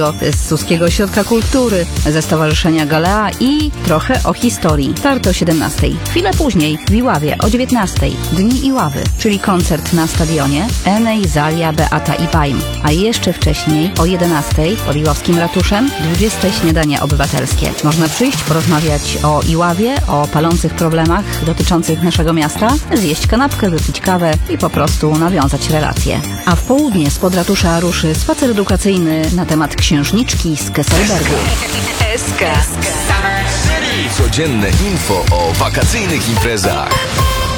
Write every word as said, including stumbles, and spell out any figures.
z Suskiego Ośrodka Kultury, ze Stowarzyszenia Galea i trochę o historii. Start o siedemnastej. Chwilę później w Iławie o dziewiętnastej. Dni Iławy, czyli koncert na stadionie Enej, Zalia, Beata i Bajm. A jeszcze wcześniej o jedenastej pod Iławskim Ratuszem dwudzieste śniadania obywatelskie. Można przyjść, porozmawiać o Iławie, o palących problemach dotyczących naszego miasta, zjeść kanapkę, wypić kawę i po prostu nawiązać relacje. A w południe spod ratusza ruszy spacer edukacyjny na temat księżniczki z Kesselbergu. S K. Codzienne info o wakacyjnych imprezach.